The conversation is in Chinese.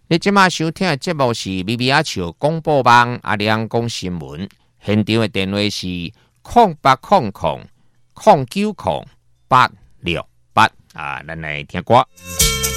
你即马收听的节目是咪咪阿笑广播网阿亮讲新闻，现场的电话是0800090868啊，咱来听歌。